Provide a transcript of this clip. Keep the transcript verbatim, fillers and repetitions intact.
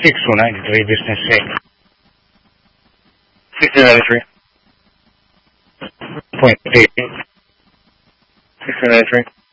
six two nine three business check. six two nine three. Point eight. six two nine three.